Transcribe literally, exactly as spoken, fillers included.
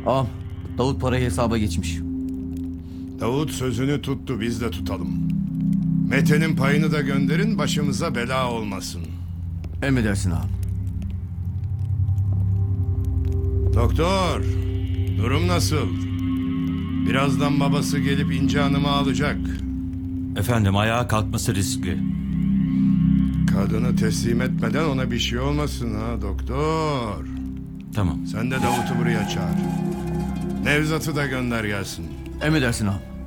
Ağam, Davut parayı hesaba geçmiş. Davut sözünü tuttu, biz de tutalım. Mete'nin payını da gönderin, başımıza bela olmasın. Emredersin ağam. Doktor, durum nasıl? Birazdan babası gelip İnci Hanım'ı alacak. Efendim, ayağa kalkması riskli. Kadını teslim etmeden ona bir şey olmasın ha doktor. Tamam. Sen de Davut'u buraya çağır. Nevzat'ı da gönder gelsin. Emredersin ağam.